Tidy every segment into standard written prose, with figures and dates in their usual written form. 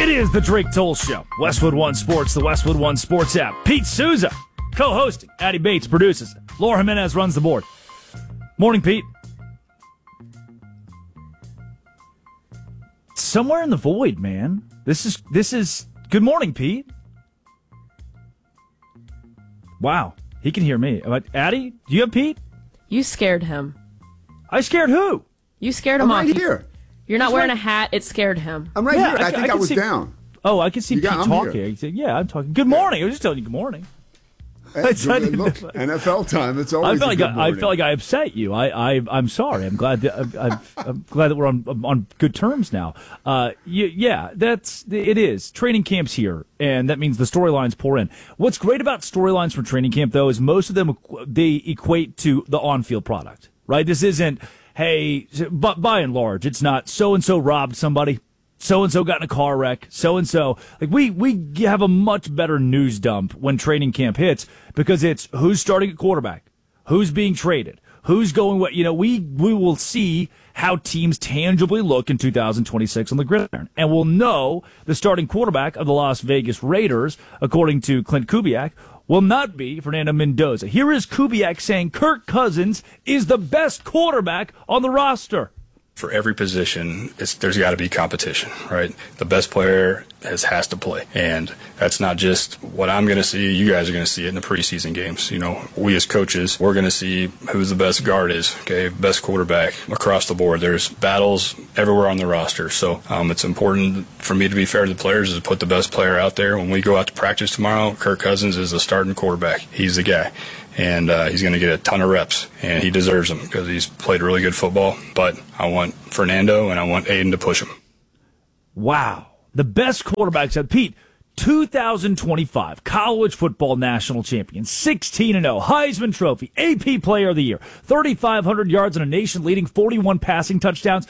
It is the Drake Toll Show. Westwood One Sports, the Westwood One Sports app. Pete Souza, co-hosting. Addie Bates produces. Laura Jimenez runs the board. Morning, Pete. Somewhere in the void, man. This is. Good morning, Pete. Wow, he can hear me. Addie, do you have Pete? You scared him. I scared who? You scared him I'm off. right here. You're not wearing a hat. It scared him. I'm right Yeah, here. I think I was see, down. Oh, I can see Pete I'm talking. here. He said, yeah, I'm talking. Good morning. I was just telling you good morning. Hey, I good, look, NFL time. It's always. I felt like I upset you. I'm sorry. I'm glad that I'm glad that we're on good terms now. Yeah, it is. Training camp's here, and that means the storylines pour in. What's great about storylines from training camp, though, is most of them they equate to the on-field product, right? This isn't, hey, but by and large, it's not so and so robbed somebody. So-and-so got in a car wreck, so-and-so. Like, we have a much better news dump when training camp hits because it's who's starting at quarterback, who's being traded, who's going what, we will see how teams tangibly look in 2026 on the gridiron. And we'll know the starting quarterback of the Las Vegas Raiders, according to Clint Kubiak, will not be Fernando Mendoza. Here is Kubiak saying Kirk Cousins is the best quarterback on the roster. For every position, there's got to be competition, right? The best player has to play. And that's not just what I'm going to see. You guys are going to see it in the preseason games. We as coaches, we're going to see who the best guard is, okay? Best quarterback across the board. There's battles everywhere on the roster. So it's important for me to be fair to the players is to put the best player out there. When we go out to practice tomorrow, Kirk Cousins is the starting quarterback. He's the guy. And he's going to get a ton of reps, and he deserves them because he's played really good football. But I want Fernando and I want Aiden to push him. Wow. The best quarterbacks at Pete, 2025 college football national champion, 16-0, Heisman Trophy, AP Player of the Year, 3,500 yards and a nation-leading 41 passing touchdowns,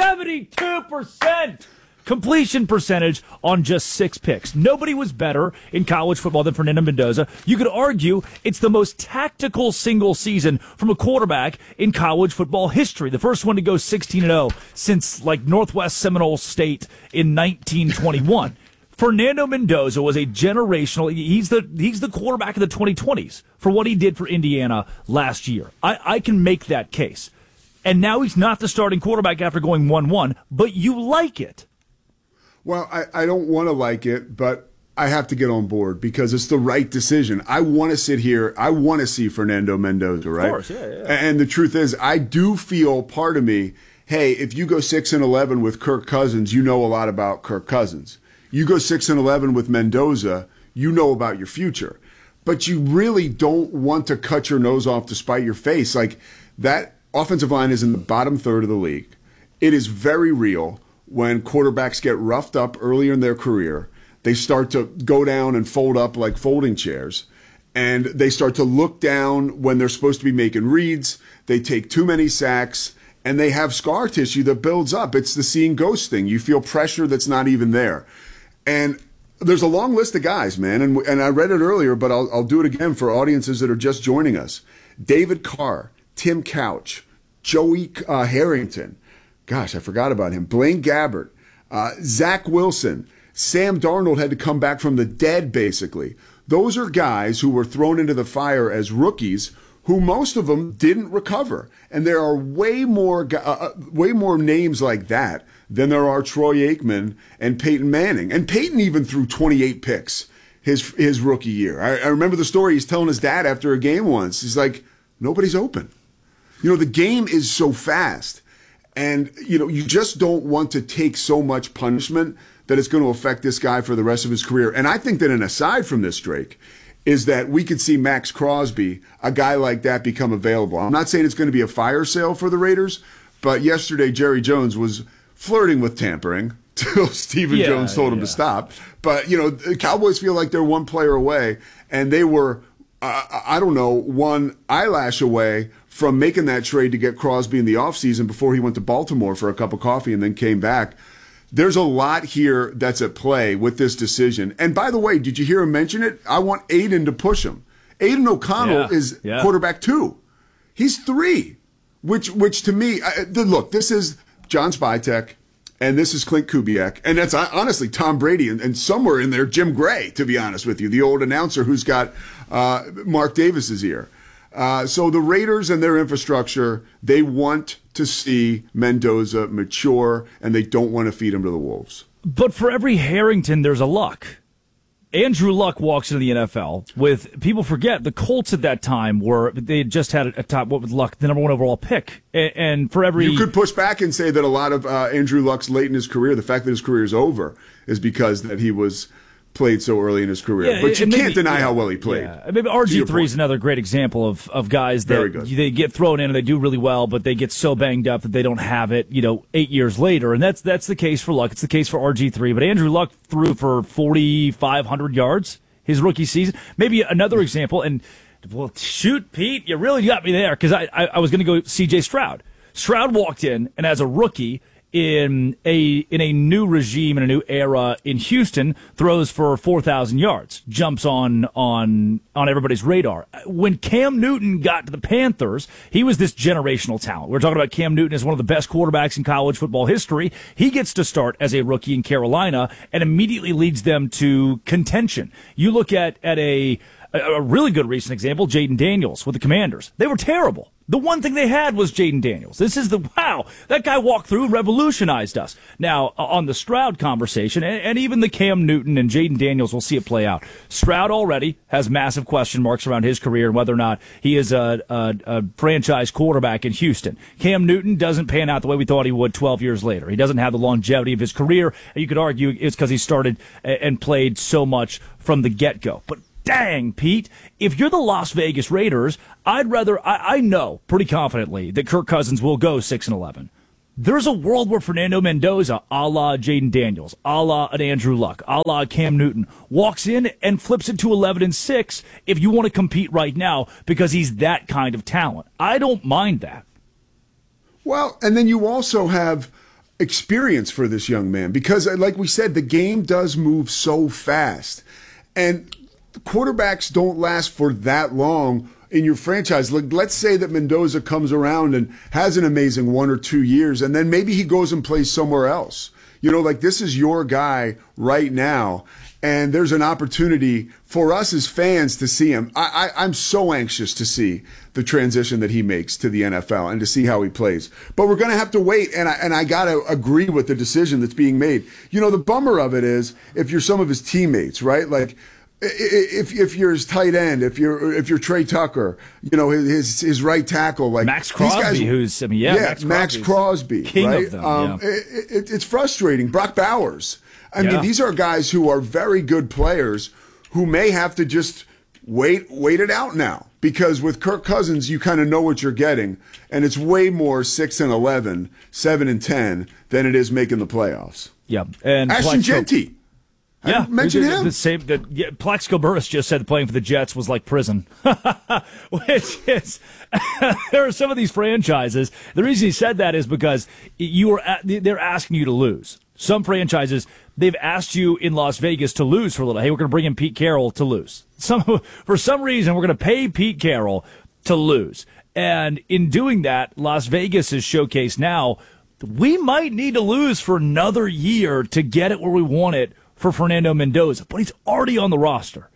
72% completion percentage on just 6 picks. Nobody was better in college football than Fernando Mendoza. You could argue it's the most tactical single season from a quarterback in college football history. The first one to go 16-0 since Northwest Seminole State in 1921. Fernando Mendoza was a generational. He's the quarterback of the 2020s for what he did for Indiana last year. I can make that case. And now he's not the starting quarterback after going 1-1, but you like it. Well, I don't want to like it, but I have to get on board because it's the right decision. I want to sit here. I want to see Fernando Mendoza, right? Of course, yeah. And the truth is, I do feel part of me, hey, if you go 6-11 with Kirk Cousins, you know a lot about Kirk Cousins. You go 6-11 with Mendoza, you know about your future. But you really don't want to cut your nose off to spite your face. Like, that offensive line is in the bottom third of the league. It is very real. When quarterbacks get roughed up earlier in their career, they start to go down and fold up like folding chairs. And they start to look down when they're supposed to be making reads. They take too many sacks, and they have scar tissue that builds up. It's the seeing ghost thing. You feel pressure that's not even there. And there's a long list of guys, man. And I read it earlier, but I'll do it again for audiences that are just joining us. David Carr, Tim Couch, Joey Harrington. Gosh, I forgot about him. Blaine Gabbert, Zach Wilson, Sam Darnold had to come back from the dead, basically. Those are guys who were thrown into the fire as rookies who most of them didn't recover. And there are way more names like that than there are Troy Aikman and Peyton Manning. And Peyton even threw 28 picks his rookie year. I remember the story he's telling his dad after a game once. He's like, nobody's open. The game is so fast. And, you just don't want to take so much punishment that it's going to affect this guy for the rest of his career. And I think that an aside from this, Drake, is that we could see Max Crosby, a guy like that, become available. I'm not saying it's going to be a fire sale for the Raiders, but yesterday Jerry Jones was flirting with tampering till Stephen Jones told him to stop. But, the Cowboys feel like they're one player away, and they were, one eyelash away from making that trade to get Crosby in the offseason before he went to Baltimore for a cup of coffee and then came back. There's a lot here that's at play with this decision. And by the way, did you hear him mention it? I want Aiden to push him. Aiden O'Connell is quarterback 2. He's 3, which to me, look, this is John Spytek and this is Clint Kubiak, and that's honestly Tom Brady, and somewhere in there, Jim Gray, to be honest with you, the old announcer who's got Mark Davis's ear. So the Raiders and their infrastructure, they want to see Mendoza mature, and they don't want to feed him to the wolves. But for every Harrington, there's a Luck. Andrew Luck walks into the NFL with, people forget, the Colts at that time they had just had a top, what was Luck, the number 1 overall pick. And for every... You could push back and say that a lot of Andrew Luck's late in his career, the fact that his career is over, is because that he was played so early in his career. Yeah, but you can't deny how well he played. Yeah. Maybe RG3 is another great example of guys that they get thrown in and they do really well, but they get so banged up that they don't have it, 8 years later. And that's the case for Luck. It's the case for RG3. But Andrew Luck threw for 4,500 yards his rookie season. Maybe another example, and well, shoot, Pete, you really got me there, because I was going to go CJ Stroud. Stroud walked in, and as a rookie, in a new regime, in a new era in Houston, throws for 4,000 yards, jumps on everybody's radar. When Cam Newton got to the Panthers, he was this generational talent. We're talking about Cam Newton as one of the best quarterbacks in college football history. He gets to start as a rookie in Carolina and immediately leads them to contention. You look at a really good recent example, Jaden Daniels with the Commanders. They were terrible. The one thing they had was Jaden Daniels. This is that guy walked through and revolutionized us. Now, on the Stroud conversation, and even the Cam Newton and Jaden Daniels, we'll see it play out. Stroud already has massive question marks around his career and whether or not he is a franchise quarterback in Houston. Cam Newton doesn't pan out the way we thought he would 12 years later. He doesn't have the longevity of his career. And you could argue it's because he started and played so much from the get-go. But dang, Pete, if you're the Las Vegas Raiders, I know pretty confidently that Kirk Cousins will go 6-11. There's a world where Fernando Mendoza, a la Jaden Daniels, a la an Andrew Luck, a la Cam Newton, walks in and flips it to 11-6 if you want to compete right now, because he's that kind of talent. I don't mind that. Well, and then you also have experience for this young man, because like we said, the game does move so fast. And quarterbacks don't last for that long in your franchise. Let's say that Mendoza comes around and has an amazing 1 or 2 years, and then maybe he goes and plays somewhere else. This is your guy right now, and there's an opportunity for us as fans to see him. I'm so anxious to see the transition that he makes to the NFL and to see how he plays. But we're going to have to wait, and I got to agree with the decision that's being made. The bummer of it is if you're some of his teammates, right? Like, if you're his tight end, if you're Trey Tucker, his right tackle, like Max Crosby, guys, Max Crosby, king right? of them. It's frustrating. Brock Bowers. I mean, these are guys who are very good players who may have to just wait it out now, because with Kirk Cousins, you kind of know what you're getting, and it's way more 6-11, 7-10 than it is making the playoffs. Yeah, and Ashton Jeanty. Mention him. The same. Plaxico Burress just said playing for the Jets was like prison, which is there are some of these franchises. The reason he said that is because they're asking you to lose. Some franchises, they've asked you in Las Vegas to lose for a little. Hey, we're going to bring in Pete Carroll to lose. For some reason, we're going to pay Pete Carroll to lose, and in doing that, Las Vegas is showcased now. We might need to lose for another year to get it where we want it for Fernando Mendoza, but he's already on the roster.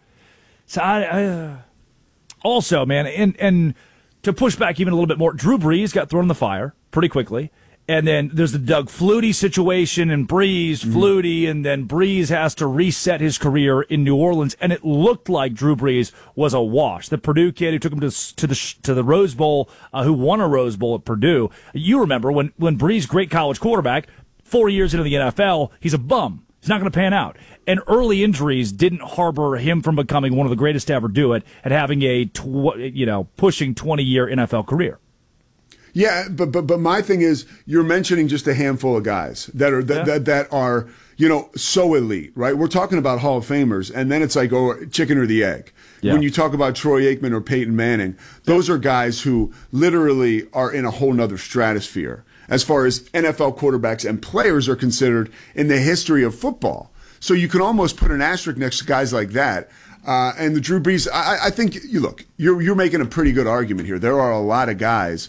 So also, man, and to push back even a little bit more, Drew Brees got thrown in the fire pretty quickly. And then there's the Doug Flutie situation, and Brees, Flutie, and then Brees has to reset his career in New Orleans. And it looked like Drew Brees was a wash. The Purdue kid who took him to the Rose Bowl, who won a Rose Bowl at Purdue. You remember when Brees, great college quarterback, 4 years into the NFL, he's a bum. He's not going to pan out. And early injuries didn't harbor him from becoming one of the greatest to ever do it and having a pushing 20-year NFL career. Yeah, but my thing is, you're mentioning just a handful of guys that are so elite, right? We're talking about Hall of Famers, and then it's like, chicken or the egg. Yeah. When you talk about Troy Aikman or Peyton Manning, those are guys who literally are in a whole nother stratosphere as far as NFL quarterbacks and players are considered in the history of football. So you can almost put an asterisk next to guys like that. And the Drew Brees, I think, you're making a pretty good argument here. There are a lot of guys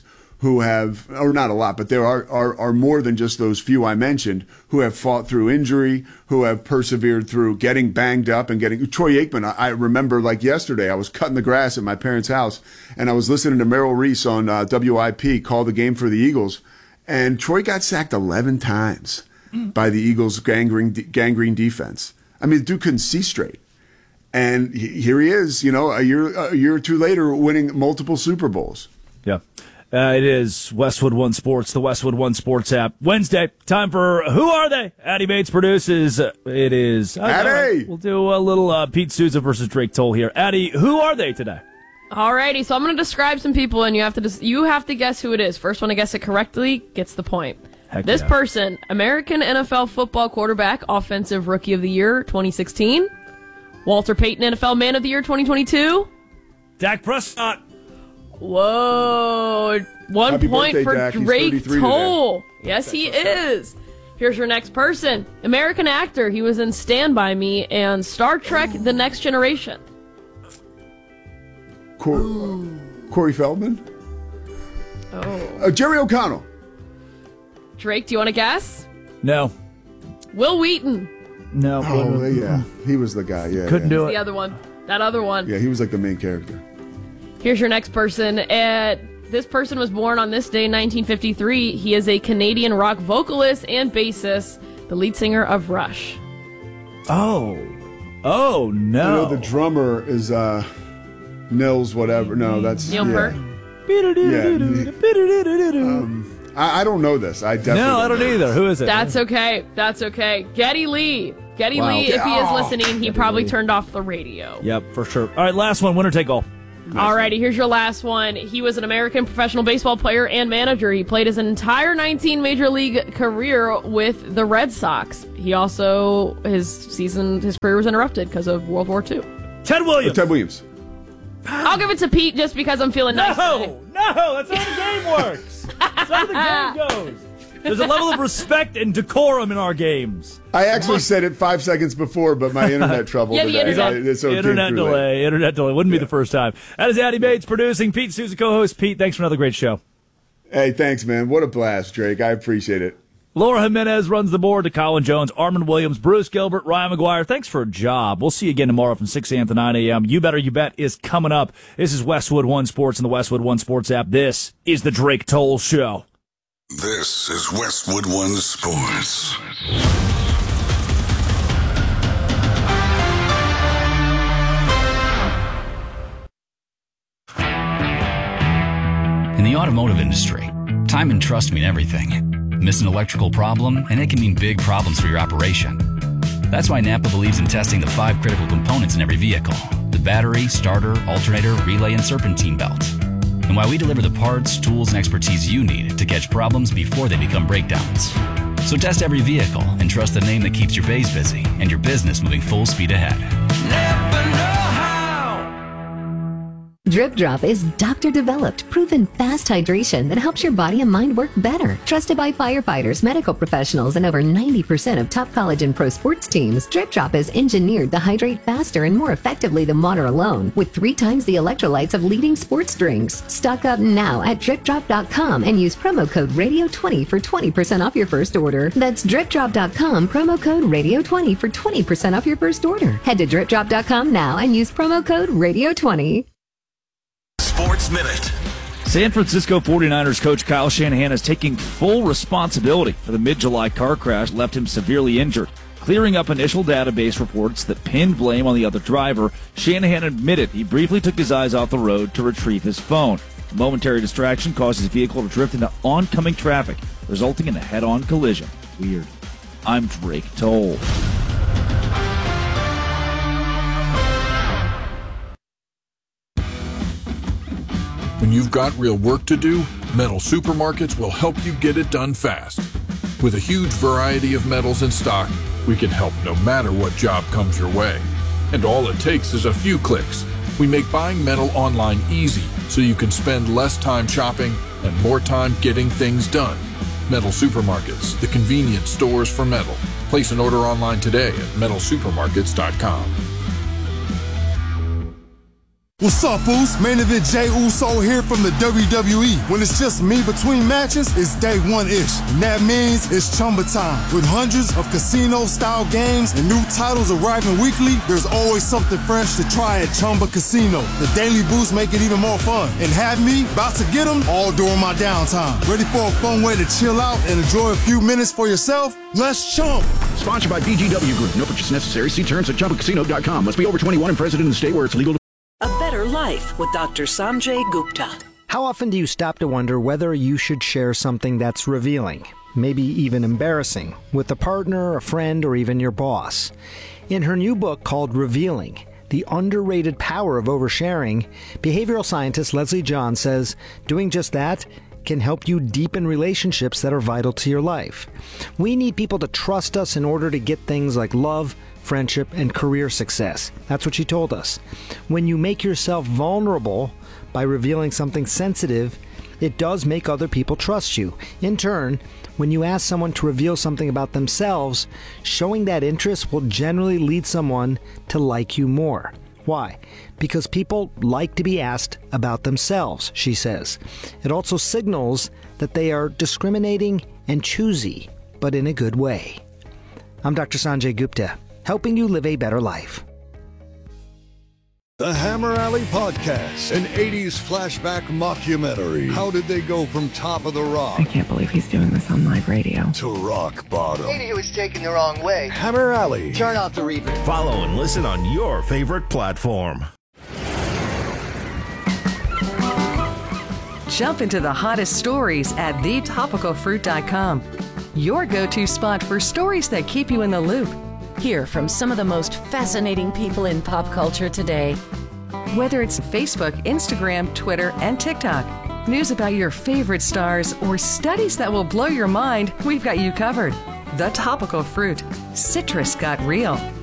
who have, or not a lot, but there are more than just those few I mentioned, who have fought through injury, who have persevered through getting banged up and getting. Troy Aikman, I remember like yesterday, I was cutting the grass at my parents' house, and I was listening to Merrill Reese on WIP call the game for the Eagles, and Troy got sacked 11 times by the Eagles' gangrene defense. I mean, the dude couldn't see straight. And here he is, a year or two later, winning multiple Super Bowls. Yeah. It is Westwood One Sports, the Westwood One Sports app. Wednesday, time for Who Are They? Addy Bates produces. It is. Addy! We'll do a little Pete Souza versus Drake Toll here. Addy, who are they today? Alrighty, so I'm going to describe some people, and you have to guess who it is. First one to guess it correctly gets the point. Heck This yeah. person, American NFL football quarterback, Offensive Rookie of the Year 2016. Walter Payton, NFL Man of the Year 2022. Dak Prescott. Whoa. One Happy point birthday, for Dak. He's Drake 33 Toll. Yes, he is. Here's your next person. American actor. He was in Stand By Me and Star Trek The Next Generation. Corey Feldman? Oh. Jerry O'Connell. Drake, do you want to guess? No. Will Wheaton. No. Oh, yeah. He was the guy. Yeah. Couldn't do The it. other one. That other one. Yeah, he was like the main character. Here's your next person. This person was born on this day, 1953. He is a Canadian rock vocalist and bassist, the lead singer of Rush. Oh, no. The drummer is Nils whatever. No, that's Neil Peart. I don't know this. I definitely No, I don't either. Who is it? That's okay. That's okay. Geddy Lee. Geddy Wow. Lee, if he is Oh, listening, he probably turned off the radio. Yep, for sure. All right, last one. Winner take all. Alrighty, here's your last one. He was an American professional baseball player and manager. He played his entire 19 Major League career with the Red Sox. He also, his career was interrupted because of World War II. Ted Williams. Ted Williams. I'll give it to Pete just because I'm feeling nice today. No, that's how the game works. That's how the game goes. There's a level of respect and decorum in our games. I actually said it 5 seconds before, but my internet trouble. Yeah, the today. internet. So it came Internet through late. delay. Wouldn't be the first time. That is Addy Bates producing. Pete Souza, co-host. Pete, thanks for another great show. Hey, thanks, man. What a blast, Drake. I appreciate it. Laura Jimenez runs the board to Colin Jones, Armand Williams, Bruce Gilbert, Ryan McGuire. Thanks for a job. We'll see you again tomorrow from 6 a.m. to 9 a.m. You Better You Bet is coming up. This is Westwood One Sports and the Westwood One Sports app. This is the Drake Toll Show. This is Westwood One Sports. In the automotive industry, time and trust mean everything. Miss an electrical problem, and it can mean big problems for your operation. That's why Napa believes in testing the 5 critical components in every vehicle: the battery, starter, alternator, relay, and serpentine belt. And why we deliver the parts, tools, and expertise you need to catch problems before they become breakdowns. So test every vehicle and trust the name that keeps your bays busy and your business moving full speed ahead. Napa know-how. Drip Drop is doctor-developed, proven fast hydration that helps your body and mind work better. Trusted by firefighters, medical professionals, and over 90% of top college and pro sports teams, Drip Drop is engineered to hydrate faster and more effectively than water alone, with 3 times the electrolytes of leading sports drinks. Stock up now at DripDrop.com and use promo code RADIO20 for 20% off your first order. That's DripDrop.com, promo code RADIO20 for 20% off your first order. Head to DripDrop.com now and use promo code RADIO20. Sports Minute. San Francisco 49ers coach Kyle Shanahan is taking full responsibility for the mid-July car crash left him severely injured. Clearing up initial database reports that pinned blame on the other driver, Shanahan admitted he briefly took his eyes off the road to retrieve his phone. A momentary distraction caused his vehicle to drift into oncoming traffic, resulting in a head-on collision. Weird. I'm Drake Toll. When you've got real work to do, Metal Supermarkets will help you get it done fast. With a huge variety of metals in stock, we can help no matter what job comes your way. And all it takes is a few clicks. We make buying metal online easy so you can spend less time shopping and more time getting things done. Metal Supermarkets, the convenient stores for metal. Place an order online today at metalsupermarkets.com. What's up, Uso? Main event Jey Uso here from the WWE. When it's just me between matches, it's day one-ish. And that means it's Chumba time. With hundreds of casino-style games and new titles arriving weekly, there's always something fresh to try at Chumba Casino. The daily boosts make it even more fun. And have me about to get them all during my downtime. Ready for a fun way to chill out and enjoy a few minutes for yourself? Let's chump. Sponsored by BGW Group. No purchase necessary. See terms at ChumbaCasino.com. Must be over 21 and present in the state where it's legal to... A Better Life with Dr. Sanjay Gupta. How often do you stop to wonder whether you should share something that's revealing, maybe even embarrassing, with a partner, a friend, or even your boss? In her new book called Revealing, The Underrated Power of Oversharing, behavioral scientist Leslie John says doing just that can help you deepen relationships that are vital to your life. We need people to trust us in order to get things like love, friendship, and career success. That's what she told us. When you make yourself vulnerable by revealing something sensitive, it does make other people trust you. In turn, when you ask someone to reveal something about themselves, showing that interest will generally lead someone to like you more. Why? Because people like to be asked about themselves, she says. It also signals that they are discriminating and choosy, but in a good way. I'm Dr. Sanjay Gupta, helping you live a better life. The Hammer Alley Podcast, an 80s flashback mockumentary. How did they go from Top of the Rock? I can't believe he's doing this on live radio. To rock bottom. Maybe he was taken the wrong way. Hammer Alley. Turn off the replay. Follow and listen on your favorite platform. Jump into the hottest stories at thetopicalfruit.com. Your go-to spot for stories that keep you in the loop. Hear from some of the most fascinating people in pop culture today. Whether it's Facebook, Instagram, Twitter, and TikTok, news about your favorite stars, or studies that will blow your mind, we've got you covered. The Topical Fruit. Citrus got real.